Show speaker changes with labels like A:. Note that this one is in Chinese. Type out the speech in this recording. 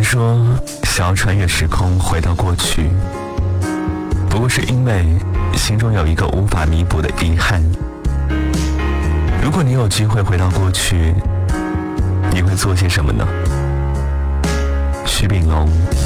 A: 说想要穿越时空回到过去，不过是因为心中有一个无法弥补的遗憾。如果你有机会回到过去，你会做些什么呢？徐秉龙。